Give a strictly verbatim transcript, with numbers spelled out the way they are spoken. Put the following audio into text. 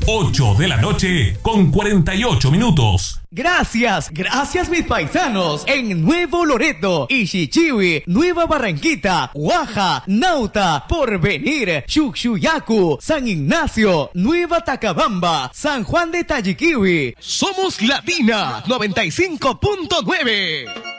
ocho de la noche con cuarenta y ocho minutos. Gracias, gracias mis paisanos en Nuevo Loreto, Ixichiwi, Nueva Barranquita, Guaja, Nauta, Porvenir, Chuchuyacu, San Ignacio, Nueva Tacabamba, San Juan de Tayiquiwi. Somos Latina noventa y cinco punto nueve.